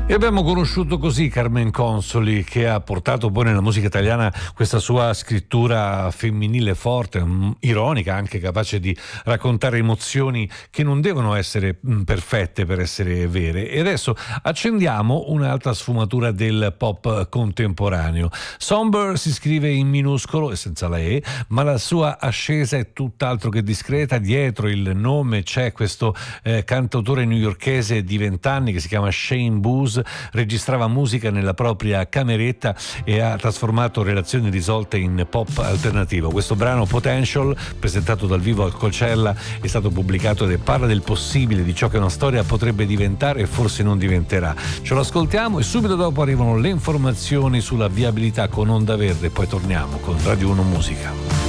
E abbiamo conosciuto così Carmen Consoli, che ha portato poi nella musica italiana questa sua scrittura femminile forte, ironica, anche capace di raccontare emozioni che non devono essere perfette per essere vere. E adesso accendiamo un'altra sfumatura del pop contemporaneo. Somber si scrive in minuscolo e senza la E, ma la sua ascesa è tutt'altro che discreta. Dietro il nome c'è questo cantautore newyorkese di 20 anni che si chiama Shane Booz. Registrava musica nella propria cameretta e ha trasformato relazioni risolte in pop alternativo. Questo brano Potential, presentato dal vivo al Coachella, è stato pubblicato ed parla del possibile, di ciò che una storia potrebbe diventare e forse non diventerà. Ce lo ascoltiamo e subito dopo arrivano le informazioni sulla viabilità con Onda Verde, poi torniamo con Radio 1 Musica.